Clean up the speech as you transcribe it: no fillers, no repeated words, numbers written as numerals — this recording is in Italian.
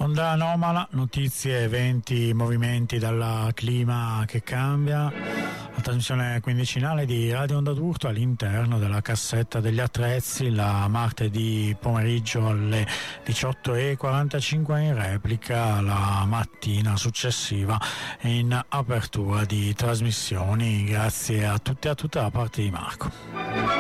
Onda anomala, notizie, eventi, movimenti dal clima che cambia. La trasmissione quindicinale di Radio Onda d'Urto all'interno della cassetta degli attrezzi, la martedì pomeriggio alle 18:45, in replica la mattina successiva in apertura di trasmissioni. Grazie a tutti e a tutte da parte di Marco.